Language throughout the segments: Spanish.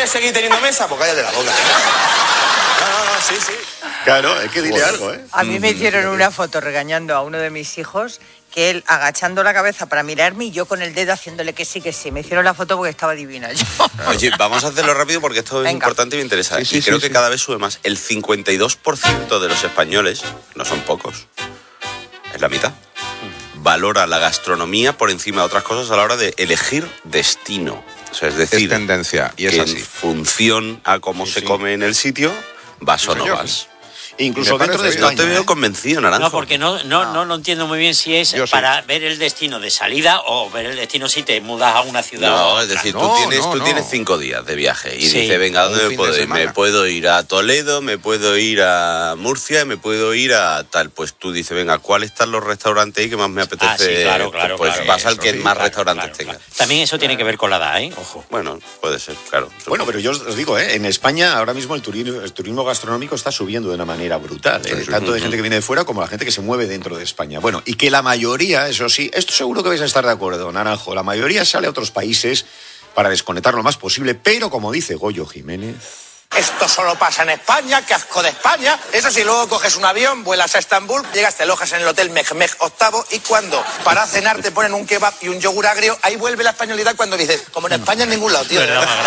¿Quieres seguir teniendo mesa? Pues cállate la boca. No, sí. Claro, es que dile algo, ¿eh? A mí me hicieron una foto regañando a uno de mis hijos, que él agachando la cabeza para mirarme y yo con el dedo haciéndole que sí. Me hicieron la foto porque estaba divina yo. Oye, vamos a hacerlo rápido porque esto es importante y me interesa. Y creo que cada vez sube más. El 52% de los españoles, no son pocos, es la mitad, valora la gastronomía por encima de otras cosas a la hora de elegir destino. O sea, es decir, es tendencia y es que así. en función a cómo se come en el sitio, vas o no vas. Incluso dentro de España. No te veo convencido, Naranjo. No, porque no entiendo muy bien si es para ver el destino de salida o ver el destino si te mudas a una ciudad. No, es decir, tú tienes 5 días de viaje y dices, venga, ¿dónde me puedo ir? Me puedo ir a Toledo, me puedo ir a Murcia, me puedo ir a tal. Pues tú dices, venga, ¿cuáles están los restaurantes ahí que más me apetece? Claro. Pues vas al que más restaurantes tenga. También eso tiene que ver con la edad, ¿eh? Ojo. Bueno, puede ser, claro. Bueno, pero yo os digo, en España ahora mismo el turismo gastronómico está subiendo de una manera brutal, tanto de gente que viene de fuera como la gente que se mueve dentro de España. Bueno, y que la mayoría, eso sí, esto seguro que vais a estar de acuerdo, Naranjo, la mayoría sale a otros países para desconectar lo más posible, pero como dice Goyo Jiménez... Esto solo pasa en España, qué asco de España. Eso sí, luego coges un avión, vuelas a Estambul, llegas, te alojas en el hotel Mehmed VIII y cuando para cenar te ponen un kebab y un yogur agrio, ahí vuelve la españolidad cuando dices, como en España en ningún lado, tío.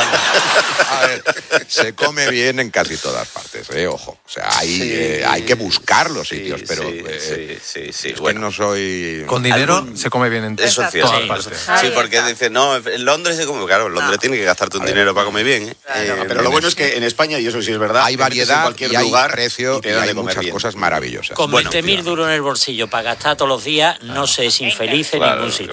A ver, se come bien en casi todas partes, ojo. O sea, hay que buscar los sitios, pero sí. Bueno, no soy... Con dinero se come bien en eso es todas cierto. partes. Sí, porque dices, no, en Londres se come... Claro, en Londres tiene que gastarte un dinero para comer bien. Pero lo bueno es que en España, y eso sí es verdad, hay variedad en cualquier y hay lugar precio y hay muchas cosas maravillosas. Con 20.000 duros en el bolsillo para gastar todos los días, no se es infeliz en ningún sitio.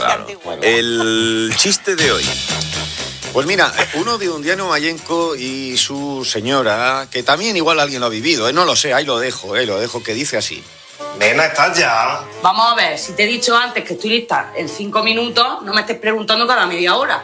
El chiste de hoy. Pues mira, uno de Undiano Mayenco y su señora, que también igual alguien lo ha vivido, no lo sé, ahí lo dejo, que dice así. Nena, ¿estás ya? Vamos a ver, si te he dicho antes que estoy lista en 5 minutos, no me estés preguntando cada media hora.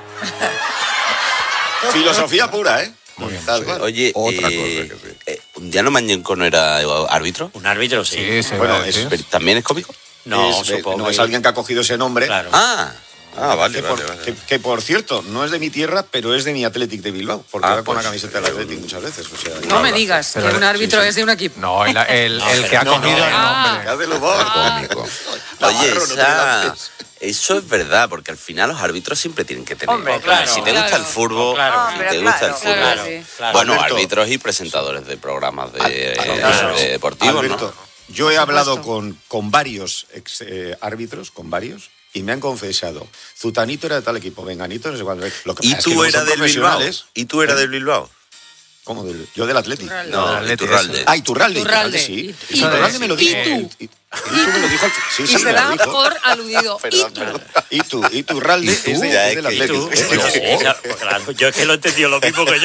Filosofía pura, ¿eh? Muy bien, Oye, otra cosa que sí. ¿Undiano Mayenco no era árbitro? Un árbitro, sí. Bueno, ¿también es cómico? No, supongo. No, es alguien que ha cogido ese nombre. Claro. Vale. Que por cierto, no es de mi tierra, pero es de mi Athletic de Bilbao, porque va con la camiseta del Athletic muchas veces. O sea, no me digas que un árbitro es de un equipo. No, el que ha cogido el nombre. Haz el humor. Cómico. Oye, eso es verdad, porque al final los árbitros siempre tienen que tener. Hombre, si te gusta el fútbol, Bueno, Alberto, árbitros y presentadores de programas deportivos, Alberto, ¿no? Yo he hablado con varios árbitros, con varios, y me han confesado, Zutanito era de tal equipo, Venganito, no sé cuál. ¿Y tú eras del Bilbao? ¿Y tú eras del Bilbao? ¿Cómo? Yo del Athletic. No, Iturralde. Iturralde, sí. Iturralde me lo dijo. ¿Y tú me lo dijo. Sí, y me se lo da dijo. por aludido. Iturralde es del Athletic. Claro, yo es que lo he entendido lo mismo que yo.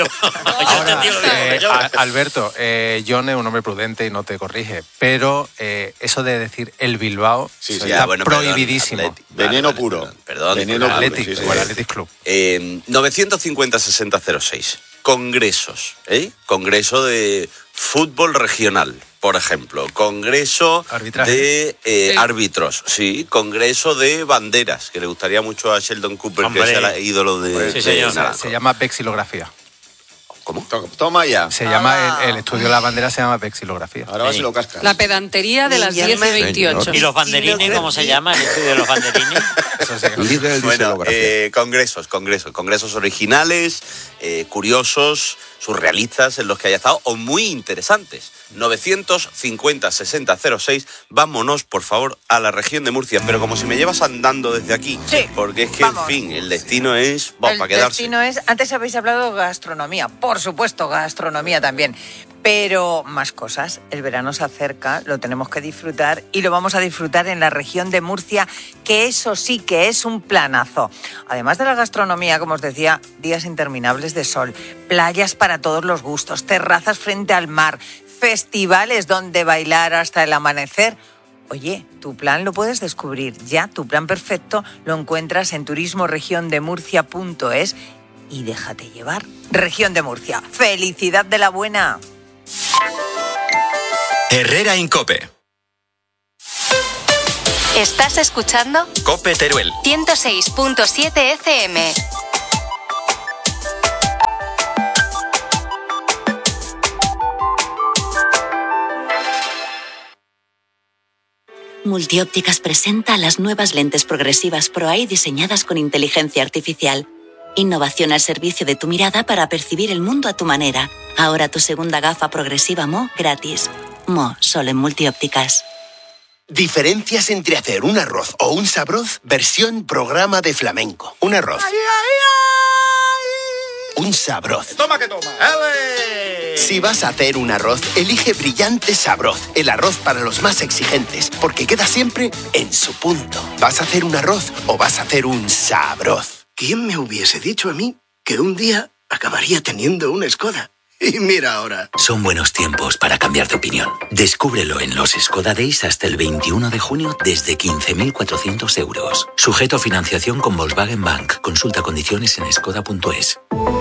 Alberto, John es un hombre prudente y no te corrige, pero eso de decir el Bilbao está prohibidísimo. Veneno puro. Perdón. Veneno Athletic, o el Athletic Club. 950-6006. Congresos, Congreso de fútbol regional, por ejemplo. Congreso de árbitros, sí. Congreso de banderas, que le gustaría mucho a Sheldon Cooper, que es el ídolo de... Se llama vexilografía. ¿Cómo? Toma ya. Se llama, el estudio de la bandera se llama vexilografía. Ahora se lo cascas. La pedantería de las 10:28. ¿Y los banderines, cómo se llama el estudio de los banderines? Bueno, congresos originales, curiosos, surrealistas en los que haya estado, o muy interesantes. 950-6006. Vámonos, por favor, a la región de Murcia. Pero como si me llevas andando desde aquí. Sí, porque es que, vamos. en fin, el destino es para quedarse. El destino es... Antes habéis hablado de gastronomía. Por supuesto, gastronomía también. Pero más cosas. El verano se acerca, lo tenemos que disfrutar y lo vamos a disfrutar en la región de Murcia, que eso sí que es un planazo. Además de la gastronomía, como os decía, días interminables de sol, playas para todos los gustos, terrazas frente al mar, festivales donde bailar hasta el amanecer. Oye, tu plan lo puedes descubrir ya. Tu plan perfecto lo encuentras en turismoregiondemurcia.es y déjate llevar. Región de Murcia. ¡Felicidad de la buena! Herrera Incope. ¿Estás escuchando? Cope Teruel. 106.7 FM. Multiópticas presenta las nuevas lentes progresivas Pro-Eye diseñadas con inteligencia artificial. Innovación al servicio de tu mirada para percibir el mundo a tu manera. Ahora tu segunda gafa progresiva Mo gratis. Mo, solo en Multiópticas. Diferencias entre hacer un arroz o un sabroz, versión programa de flamenco. Un arroz. Un sabroz. Toma que toma. Si vas a hacer un arroz, elige Brillante Sabroz, el arroz para los más exigentes, porque queda siempre en su punto. ¿Vas a hacer un arroz o vas a hacer un sabroz? ¿Quién me hubiese dicho a mí que un día acabaría teniendo una Skoda? Y mira ahora. Son buenos tiempos para cambiar de opinión. Descúbrelo en los Skoda Days hasta el 21 de junio desde 15.400 euros. Sujeto a financiación con Volkswagen Bank. Consulta condiciones en skoda.es.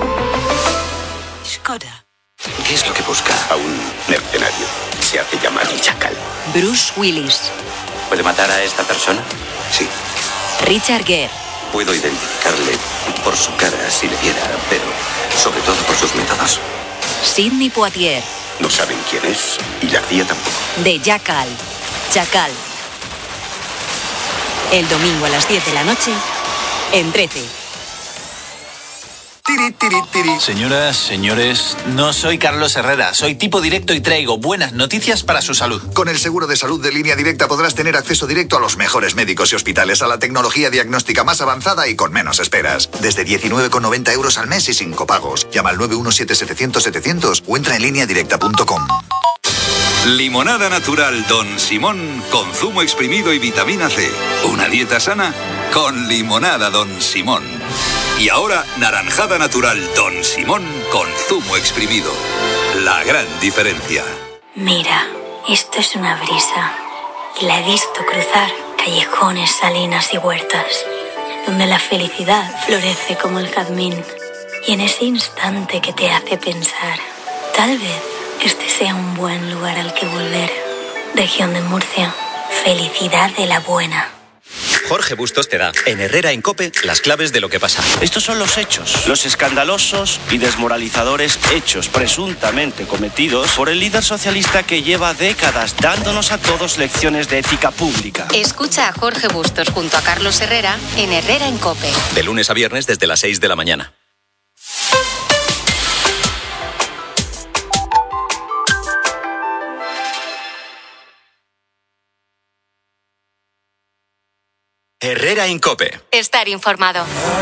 Skoda. ¿Qué es lo que busca? A un mercenario. Se hace llamar Chacal. Bruce Willis. ¿Puede matar a esta persona? Sí. Richard Gere. Puedo identificarle por su cara si le viera, pero sobre todo por sus métodos. Sidney Poitier. No saben quién es y la CIA tampoco. De Chacal. Chacal. El domingo a las 10 de la noche en 13. Señoras, señores, no soy Carlos Herrera, soy tipo directo y traigo buenas noticias para su salud. Con el seguro de salud de Línea Directa podrás tener acceso directo a los mejores médicos y hospitales, a la tecnología diagnóstica más avanzada y con menos esperas. Desde 19,90 euros al mes y sin copagos. Llama al 917-700-700 o entra en lineadirecta.com. Limonada natural Don Simón con zumo exprimido y vitamina C. Una dieta sana con limonada Don Simón. Y ahora, naranjada natural Don Simón con zumo exprimido. La gran diferencia. Mira, esto es una brisa. Y la he visto cruzar callejones, salinas y huertas, donde la felicidad florece como el jazmín. Y en ese instante que te hace pensar, tal vez este sea un buen lugar al que volver. Región de Murcia. Felicidad de la buena. Jorge Bustos te da, en Herrera en COPE, las claves de lo que pasa. Estos son los hechos, los escandalosos y desmoralizadores hechos presuntamente cometidos por el líder socialista que lleva décadas dándonos a todos lecciones de ética pública. Escucha a Jorge Bustos junto a Carlos Herrera en Herrera en COPE. De lunes a viernes desde las 6 de la mañana. Herrera en COPE. Estar informado.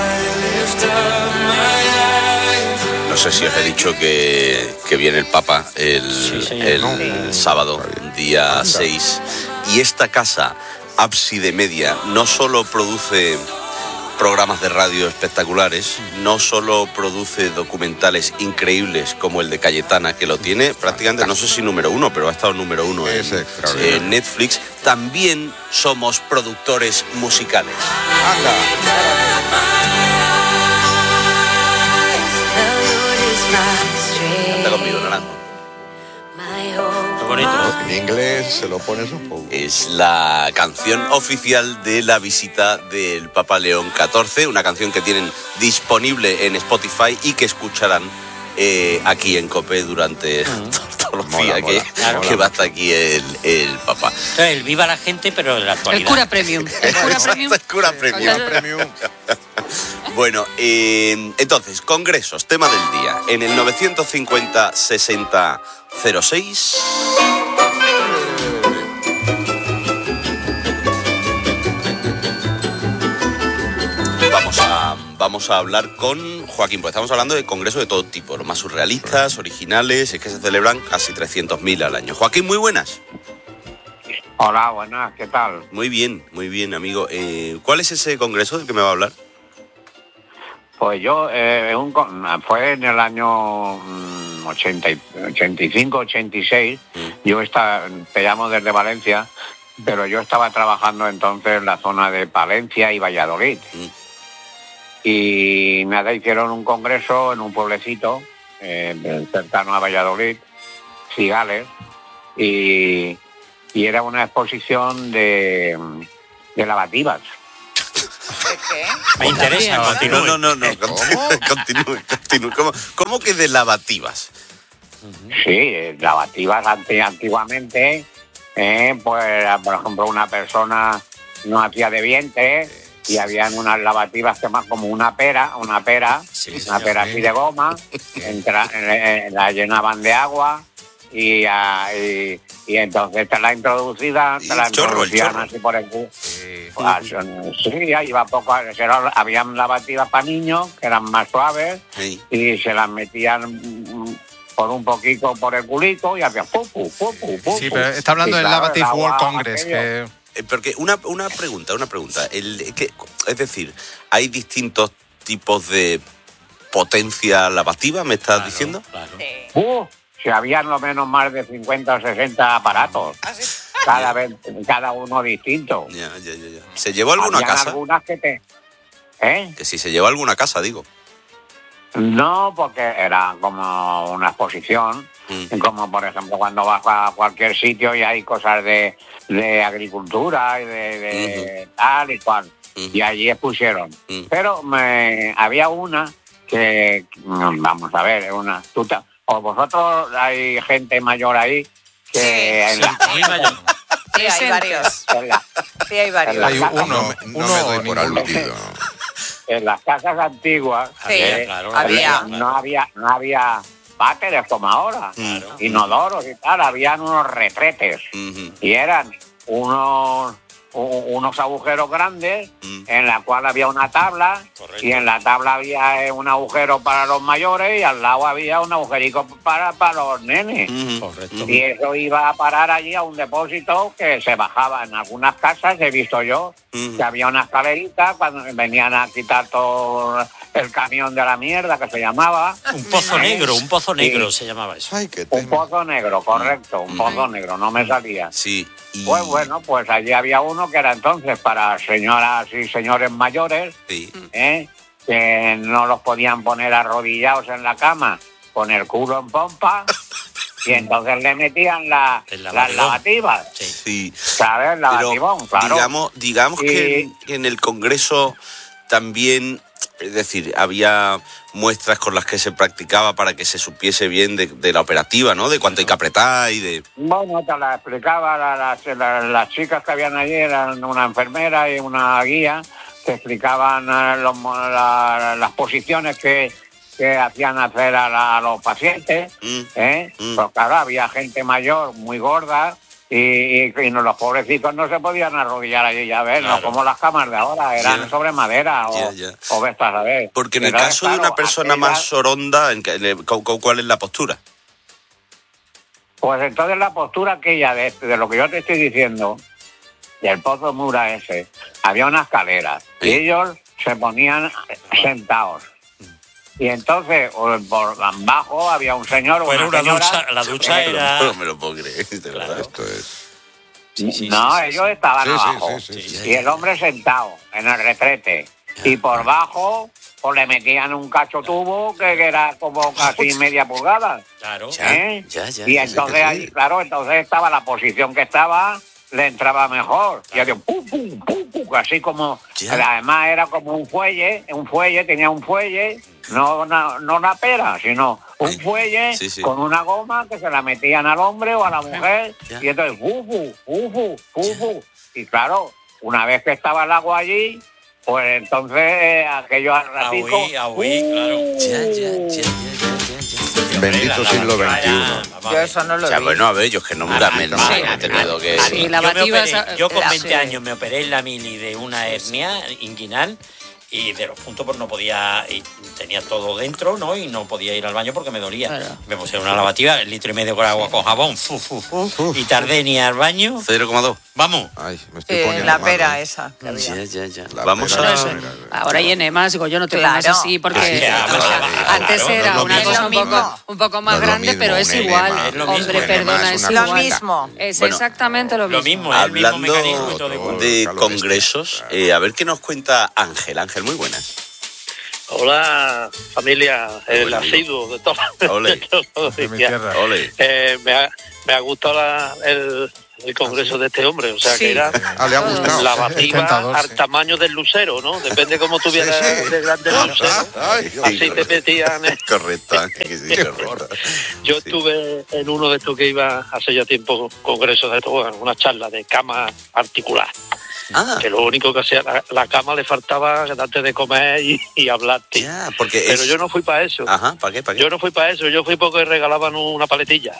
No sé si os he dicho que viene el Papa el sábado, día 6. Y esta casa, Ábside Media, no solo produce programas de radio espectaculares, no solo produce documentales increíbles como el de Cayetana, que lo tiene prácticamente, no sé si número 1, pero ha estado número 1 en Netflix. También somos productores musicales. Anda conmigo, Naranjo. Qué bonito. En inglés se lo pones un poco. Es la canción oficial de la visita del Papa León XIV, una canción que tienen disponible en Spotify y que escucharán aquí en COPE durante todos los días que va hasta aquí el Papa. El viva la gente, pero en la actualidad. El cura premium. El cura premium. Bueno, entonces, congresos, tema del día. En el 950-60-06... Vamos a hablar con Joaquín, porque estamos hablando de congresos de todo tipo, los más surrealistas, originales, es que se celebran casi 300.000 al año. Joaquín, muy buenas. Hola, buenas, ¿qué tal? Muy bien, amigo. ¿Cuál es ese congreso del que me va a hablar? Pues yo, fue en el año 85, 86, yo te llamo desde Valencia, pero yo estaba trabajando entonces en la zona de Palencia y Valladolid. Y nada, hicieron un congreso en un pueblecito cercano a Valladolid, Cigales, y era una exposición de lavativas. ¿Qué? Me interesa, continúe. No, continúe. ¿Cómo que de lavativas? Sí, lavativas antiguamente pues, por ejemplo, una persona no hacía de vientre y habían unas lavativas que más como una pera así de goma, la llenaban de agua y entonces te la introducían así por el culo. Sí, ahí iba poco. Habían lavativas para niños que eran más suaves y se las metían por un poquito por el culito y hacía pupu. Sí, pero está hablando del Lavative World Congress. Porque una pregunta. Es decir, ¿hay distintos tipos de potencia lavativa, me estás diciendo? Claro. Si habían lo menos más de 50 o 60 aparatos. Cada uno distinto. Ya. ¿Se llevó alguna casa? Algunas que Que si se llevó alguna casa, digo. No, porque era como una exposición, como por ejemplo cuando vas a cualquier sitio y hay cosas de agricultura y de tal y cual, y allí expusieron. Pero había una que, vamos a ver, o vosotros hay gente mayor ahí que muy mayor. Sí, hay varios. Sí, hay varios. Hay uno me doy por aludido. En las casas antiguas no había váteres como ahora, inodoros y tal, habían unos retretes y eran unos agujeros grandes en la cual había una tabla. Correcto. Y en la tabla había un agujero para los mayores y al lado había un agujerico para los nenes. Correcto. Y eso iba a parar allí a un depósito que se bajaba en algunas casas, he visto yo, que había una escalerita cuando venían a quitar todo el camión de la mierda que se llamaba. Un pozo negro se llamaba eso. Un pozo negro, correcto, un pozo negro, no me salía. Sí. Pues bueno, pues allí había uno que era entonces para señoras y señores mayores, que no los podían poner arrodillados en la cama con el culo en pompa y entonces le metían las lavativas. Sí. ¿Sabes? Lavativón, claro. Digamos que en el Congreso también, es decir, había muestras con las que se practicaba para que se supiese bien de la operativa, ¿no? De cuánto hay que apretar y de... Bueno, te la explicaba las chicas que habían allí, eran una enfermera y una guía, que explicaban las posiciones que hacían hacer a los pacientes, Pues claro, había gente mayor muy gorda y los pobrecitos no se podían arrodillar allí, ya ves, no como las camas de ahora, eran sobre madera o vestas, a ver. Porque en el caso de una persona más soronda, ¿cuál es la postura? Pues entonces la postura aquella de lo que yo te estoy diciendo, del pozo Mura ese, había una escalera y ellos se ponían sentados. Y entonces, por abajo había un señor o una señora... La ducha era... No me lo puedo creer, de verdad. Esto es... Ellos estaban abajo. Y el hombre sentado en el retrete. Y por bajo, pues le metían un cacho tubo que era como casi media pulgada. Claro. Y entonces ahí, claro, entonces estaba la posición que estaba, le entraba mejor. Y hacía pum, pum, pum, pum, así como... Además era como un fuelle, tenía un fuelle... No una pera, sino un fuelle con una goma que se la metían al hombre o a la mujer y entonces y claro, una vez que estaba el agua allí, pues entonces aquello al ratico claro. Bendito siglo XXI. Yo eso no lo vi. Bueno, a ver, yo es que no me he tenido que... Yo con 20 años me operé en la mili de una hernia inguinal y de los puntos pues no podía, y tenía todo dentro, ¿no? Y no podía ir al baño porque me dolía. Claro. Me pusieron una lavativa, 1,5 litros de agua con jabón, y tardé ni al baño. 0,2. Vamos. Ay, me estoy poniendo la mal, pera esa. Ya. Vamos a... Ahora hay enemas, digo, yo no te pongas así porque antes era una cosa un poco más grande, pero es igual. Hombre, perdona, es lo mismo. Es exactamente lo mismo. Hablando de congresos, a ver qué nos cuenta Ángel. Ángel, muy buenas. Hola, familia, el asiduo de todo. Ole. De mi tierra. Ole. Me ha gustado el congreso de este hombre, o sea que era le ha gustado. lavativa al tamaño del lucero, ¿no? Depende cómo tuvieras de grande el lucero, así te metían. Correcto. Yo estuve en uno de estos que iba hace ya tiempo, congresos de estos, una charla de cama articular. Que lo único que hacía, la cama le faltaba antes de comer y hablarte. Pero yo no fui para eso. Ajá, ¿para qué? Yo no fui para eso, yo fui porque regalaban una paletilla.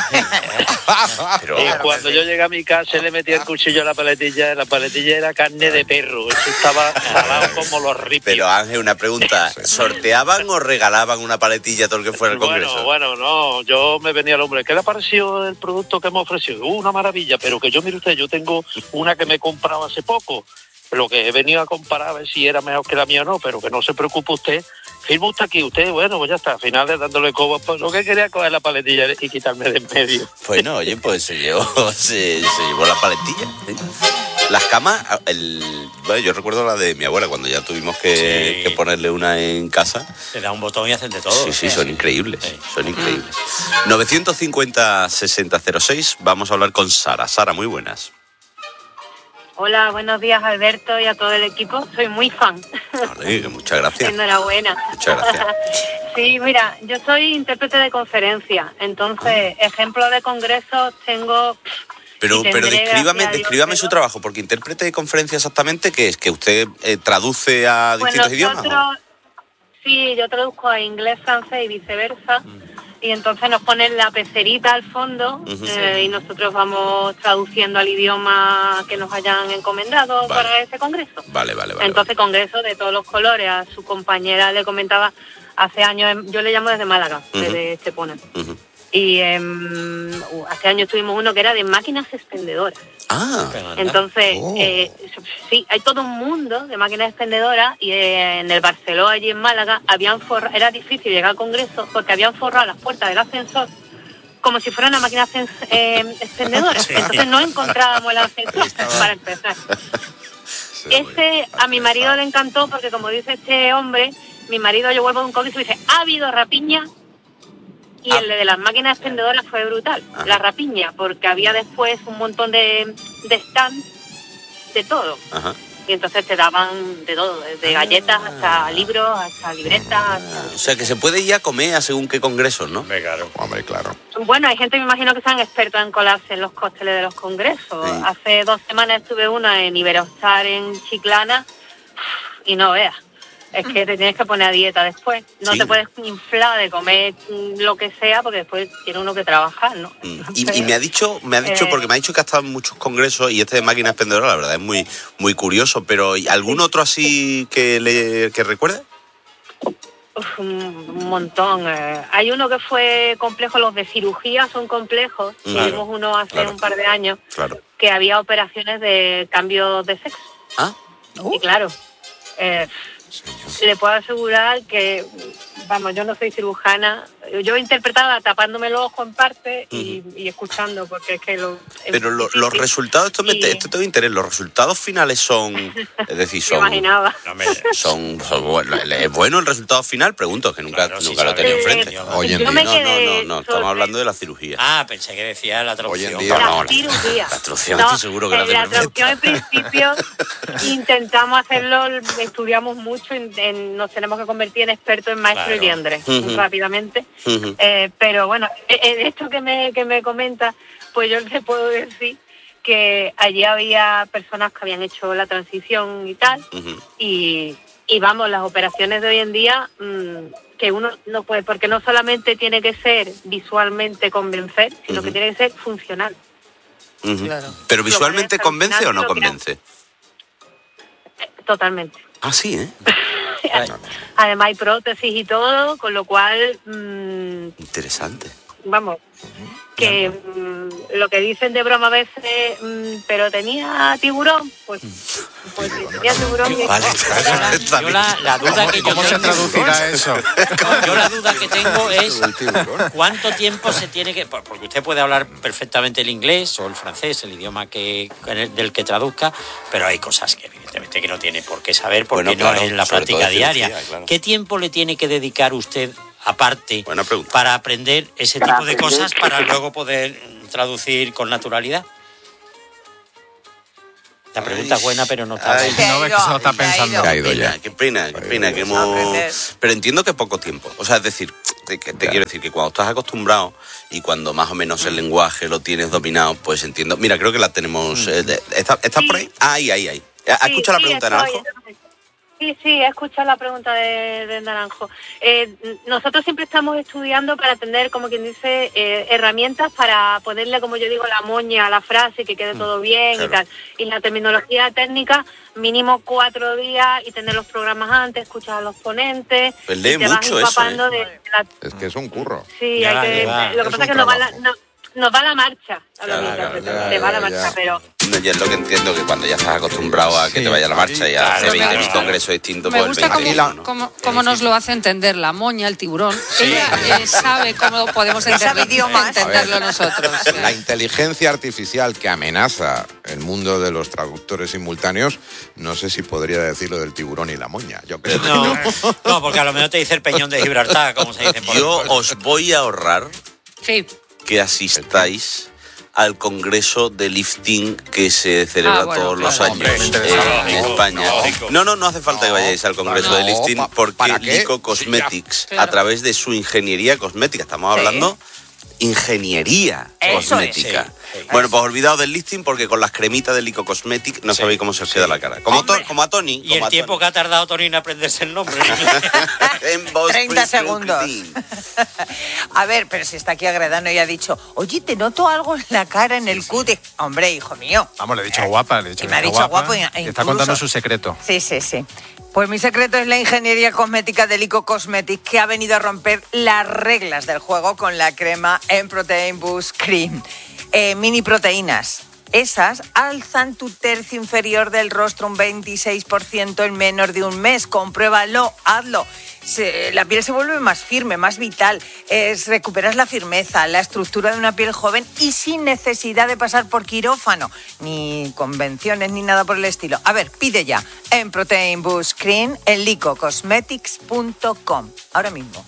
Y cuando yo llegué a mi casa le metí el cuchillo a la paletilla era carne de perro, eso estaba salado como los ripios. Pero Ángel, una pregunta, ¿sorteaban o regalaban una paletilla a todo el que fuera al congreso? Bueno, no, yo me venía al hombre, ¿qué le ha parecido el producto que me ofreció? Una maravilla, pero que yo, mire usted, yo tengo una que me he comprado hace poco, lo que he venido a comparar a ver si era mejor que la mía o no, pero que no se preocupe usted, firma usted aquí, usted, bueno, pues ya está, al final dándole coba, pues lo que quería coger la paletilla y quitarme de en medio. Bueno, oye, pues se llevó la paletilla. ¿Sí? Las camas, bueno, yo recuerdo la de mi abuela, cuando ya tuvimos que ponerle una en casa. Te da un botón y hacen de todo. Sí, son increíbles, son increíbles. 950-6006, vamos a hablar con Sara. Sara, muy buenas. Hola, buenos días Alberto y a todo el equipo. Soy muy fan. Vale, muchas gracias. Enhorabuena. Muchas gracias. Sí, mira, yo soy intérprete de conferencia, entonces ejemplos de congresos tengo. Pero descríbame su trabajo, porque intérprete de conferencia exactamente, ¿qué es? ¿Que usted traduce a distintos idiomas? Sí, yo traduzco a inglés, francés y viceversa. Y entonces nos ponen la pecerita al fondo y nosotros vamos traduciendo al idioma que nos hayan encomendado para ese congreso. Vale. Entonces, congreso de todos los colores. A su compañera le comentaba hace años, yo le llamo desde Málaga, desde Estepona. Y hace años tuvimos uno que era de máquinas expendedoras. Entonces, sí, hay todo un mundo de máquinas expendedoras y en el Barceló, allí en Málaga, era difícil llegar al congreso porque habían forrado las puertas del ascensor como si fueran una máquina expendedora. Entonces no encontrábamos el ascensor para empezar. A mi marido le encantó porque, como dice este hombre, mi marido, yo vuelvo de un congreso y dice, ha habido rapiña. Y el de las máquinas expendedoras fue brutal, la rapiña, porque había después un montón de stands de todo. Y entonces te daban de todo, desde galletas hasta libros, hasta libretas. O sea, que se puede ir a comer a según qué congresos, ¿no? Hombre, claro. Bueno, hay gente, me imagino, que sean expertos en colarse en los cócteles de los congresos. Sí. Hace 2 semanas estuve una en Iberostar en Chiclana y no veas. Es que te tienes que poner a dieta después. No te puedes inflar de comer lo que sea porque después tiene uno que trabajar, ¿no? Y me ha dicho, porque me ha dicho que ha estado en muchos congresos y este de máquina expendedora, la verdad, es muy, muy curioso. Pero ¿algún otro así que recuerde? Un montón. Hay uno que fue complejo, los de cirugía son complejos. Tuvimos uno hace un par de años que había operaciones de cambio de sexo. Y claro, le puedo asegurar que, vamos, yo no soy cirujana, yo interpretaba tapándome los ojos en parte y escuchando, porque es que Pero los resultados, esto tengo interés, los resultados finales son, es decir, son... Me imaginaba. Son ¿es bueno el resultado final? Pregunto, que nunca lo he tenido enfrente. Hoy en día. No, estamos hablando de la cirugía. Pensé que decía la traducción. Hoy en día, la cirugía. La traducción estoy seguro que la tengo enfrente. La traducción, en principio, intentamos hacerlo, estudiamos mucho, nos tenemos que convertir en expertos en maestro y liendre rápidamente. Pero bueno, esto que me comenta, pues yo le puedo decir que allí había personas que habían hecho la transición y tal, y vamos, las operaciones de hoy en día, que uno no puede, porque no solamente tiene que ser visualmente convencer, sino que tiene que ser funcional. ¿Pero visualmente convence o no convence? Totalmente. Ah, sí, ¿eh? Además hay prótesis y todo, con lo cual... Interesante. Vamos, que lo que dicen de broma a veces, pero tenía tiburón, pues tenía tiburón. Vale. Yo la duda que yo ¿Cómo se traducirá eso? Yo la duda que tengo es cuánto tiempo se tiene que... Porque usted puede hablar perfectamente el inglés o el francés, el idioma del que traduzca, pero hay cosas que evidentemente que no tiene por qué saber porque no es la práctica diaria. ¿Qué tiempo le tiene que dedicar usted aparte para aprender ese tipo de cosas para luego poder traducir con naturalidad? La pregunta es buena, pero no está. No ves que se lo está pensando. Qué pena que hemos... Pero entiendo que poco tiempo. O sea, es decir, te quiero decir que cuando estás acostumbrado y cuando más o menos el lenguaje lo tienes dominado, pues entiendo. Mira, creo que la tenemos... ¿Estás por ahí? Ahí. ¿Has escuchado la pregunta, Naranjo? Sí, he escuchado la pregunta de Naranjo. Nosotros siempre estamos estudiando para tener, como quien dice, herramientas para ponerle, como yo digo, la moña a la frase, que quede todo bien y tal. Y la terminología técnica, mínimo 4 días y tener los programas antes, escuchar a los ponentes. Pues lee mucho eso, Es que es un curro. Sí, lo que pasa es que nos va la marcha. Te va la marcha, pero... No, yo es lo que entiendo, que cuando ya estás acostumbrado a que te vaya la marcha y a hacer 20.000 congresos distintos, me gusta cómo nos lo hace entender la moña, el tiburón. Ella sabe cómo podemos entenderlo nosotros. La inteligencia artificial que amenaza el mundo de los traductores simultáneos, no sé si podría decirlo del tiburón y la moña. Yo creo que no, porque a lo mejor te dice el peñón de Gibraltar, como se dice. Yo os voy a ahorrar que asistáis al congreso de lifting que se celebra todos los años en España. No hace falta que vayáis al congreso de lifting porque Lico Cosmetics, a través de su ingeniería cosmética, estamos hablando ingeniería cosmética. Bueno, pues olvidaos del lifting porque con las cremitas de Lico Cosmetics no sabéis cómo se os queda la cara. Como a Tony. Y el tiempo que ha tardado Tony en aprenderse el nombre. En 30 segundos. A ver, pero si está aquí Agredano y ha dicho, oye, te noto algo en la cara, en el cutis. Hombre, hijo mío. Vamos, le he dicho guapa. Le he dicho me ha dicho guapo. Está contando su secreto. Sí. Pues mi secreto es la ingeniería cosmética de Lico Cosmetics, que ha venido a romper las reglas del juego con la crema M-Protein Boost Cream. Mini proteínas. Esas alzan tu tercio inferior del rostro un 26% en menos de un mes. Compruébalo, hazlo. La piel se vuelve más firme, más vital. Recuperas la firmeza, la estructura de una piel joven y sin necesidad de pasar por quirófano, ni convenciones, ni nada por el estilo. A ver, pide ya en Protein Boost Cream en licocosmetics.com. Ahora mismo.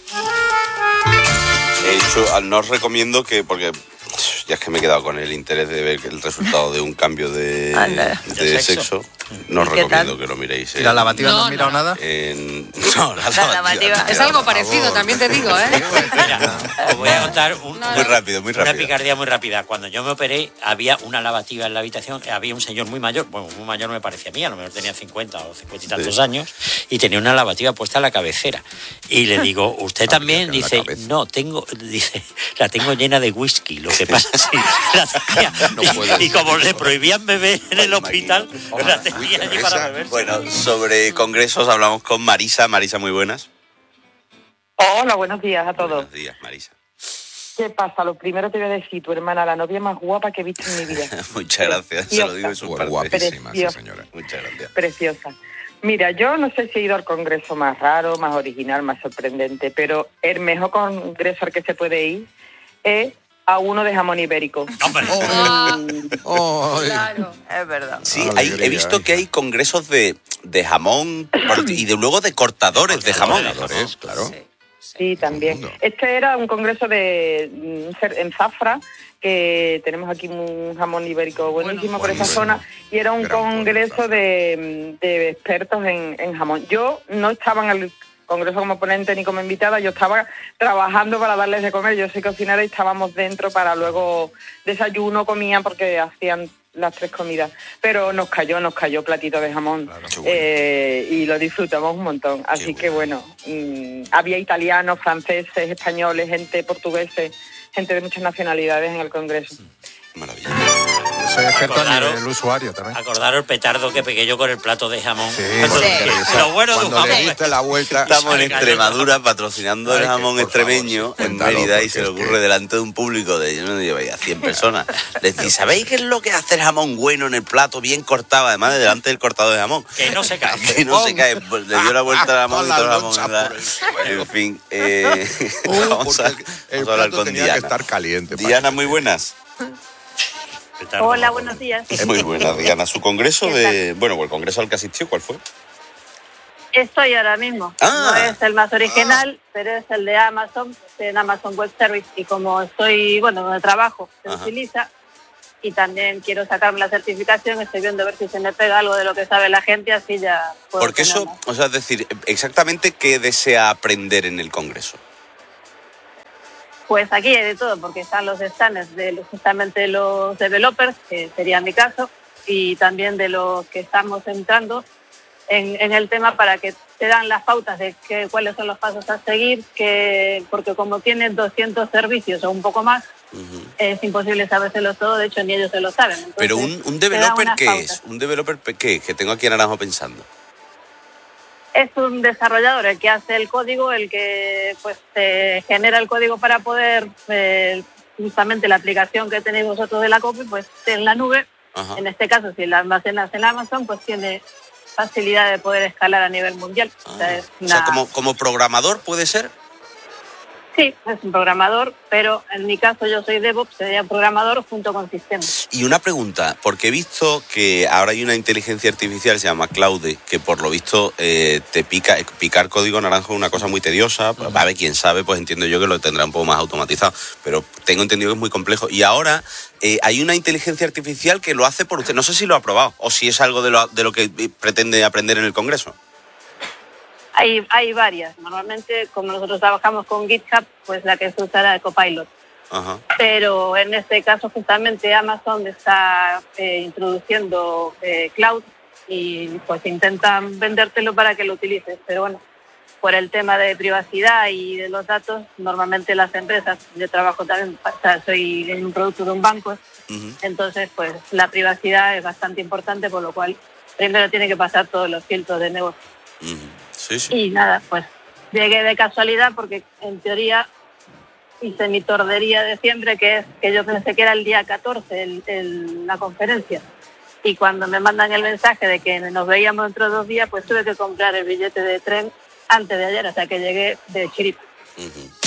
De hecho, no os recomiendo porque ya es que me he quedado con el interés de ver el resultado de un cambio de sexo. No os recomiendo que lo miréis. ¿Y la lavativa no has mirado nada? No, la lavativa. Es algo parecido, también te digo, Mira, os voy a contar muy rápido. Una picardía muy rápida. Cuando yo me operé, había una lavativa en la habitación. Había un señor muy mayor. Bueno, muy mayor no me parecía a mí. A lo mejor tenía 50 o 50 y tantos años. Y tenía una lavativa puesta en la cabecera. Y le digo, ¿usted también? Dice, no, la tengo llena de whisky. Lo que pasa es que la tenía. Y como le prohibían beber en el hospital, la tenía allí para beber. Bueno, sobre congresos hablamos con Marisa. Marisa, muy buenas. Hola, buenos días a todos. Buenos días, Marisa. ¿Qué pasa? Lo primero te voy a decir, tu hermana, la novia más guapa que he visto en mi vida. Muchas gracias, se lo digo de su parte. Guapísima, sí, señora. Muchas gracias. Preciosa. Mira, yo no sé si he ido al congreso más raro, más original, más sorprendente, pero el mejor congreso al que se puede ir es a uno de jamón ibérico. Claro, es verdad. Sí, he visto que hay congresos de jamón y luego de cortadores de jamón. Claro. Sí, también. Este era un congreso en Zafra, que tenemos aquí un jamón ibérico buenísimo por esa zona, y era un congreso de expertos en jamón. Yo no estaba en el congreso como ponente ni como invitada, yo estaba trabajando para darles de comer. Yo soy cocinera y estábamos dentro para luego desayuno, comían porque hacían las 3 comidas, pero nos cayó platito de jamón, claro, y lo disfrutamos un montón. Así que bueno, había italianos, franceses, españoles, gente portuguesa, gente de muchas nacionalidades en el congreso. Maravilla. Soy experto en el usuario también. Acordaros el petardo que pegué yo con el plato de jamón. Sí. Lo bueno de un jamón. Cuando le diste la vuelta. Estamos en Extremadura patrocinando el jamón extremeño en Mérida y se le ocurre delante de un público de, yo no llevaría 100 personas. Le decís, ¿sabéis qué es lo que hace el jamón bueno en el plato, bien cortado, además de delante del cortador de jamón? Que no se cae. Que no se cae. Le dio la vuelta al jamón y todo el jamón. En fin, vamos a hablar con Diana. Que estar caliente. Diana, muy buenas. Hola, buenos días. Muy buenas, Diana. ¿Su congreso el congreso al que asistió, cuál fue? Estoy ahora mismo. No es el más original, pero es el de Amazon, en Amazon Web Service. Y como estoy, donde trabajo, se utiliza. y también quiero sacarme la certificación, estoy viendo a ver si se me pega algo de lo que sabe la gente, así ya puedo. Porque eso, o sea, es decir, exactamente qué desea aprender en el Congreso. Pues aquí hay de todo, porque están los stands de justamente los developers, que sería mi caso, y también de los que estamos entrando en el tema para que te dan las pautas de cuáles son los pasos a seguir, porque como tienen 200 servicios o un poco más, es imposible sabérselo todo, de hecho ni ellos se lo saben. Entonces, pero un developer, ¿qué es? ¿Un developer qué? Que tengo aquí en Naranjo pensando. Es un desarrollador el que hace el código, el que pues genera el código para poder, justamente la aplicación que tenéis vosotros de la copy, pues en la nube. Ajá. En este caso, si la almacenas en Amazon, pues tiene facilidad de poder escalar a nivel mundial. O sea, como programador puede ser. Sí, es un programador, pero en mi caso yo soy DevOps, sería programador junto con sistemas. Y una pregunta, porque he visto que ahora hay una inteligencia artificial, se llama Claude, que por lo visto te picar código naranjo es una cosa muy tediosa. A ver, quién sabe, pues entiendo yo que lo tendrá un poco más automatizado, pero tengo entendido que es muy complejo. Y ahora hay una inteligencia artificial que lo hace por usted. No sé si lo ha probado o si es algo de lo que pretende aprender en el Congreso. Hay varias. Normalmente, como nosotros trabajamos con GitHub, pues la que se usa era Copilot. Ajá. Pero en este caso, justamente Amazon está introduciendo Cloud y pues intentan vendértelo para que lo utilices. Pero bueno, por el tema de privacidad y de los datos, normalmente las empresas, yo trabajo también, o sea, soy en un producto de un banco, entonces pues la privacidad es bastante importante, por lo cual primero tiene que pasar todos los filtros de negocio. Sí, sí. Y nada, pues llegué de casualidad porque en teoría hice mi tordería de siempre, que es que yo pensé que era el día 14 la conferencia. Y cuando me mandan el mensaje de que nos veíamos dentro de 2 días, pues tuve que comprar el billete de tren antes de ayer, o sea que llegué de chiripa.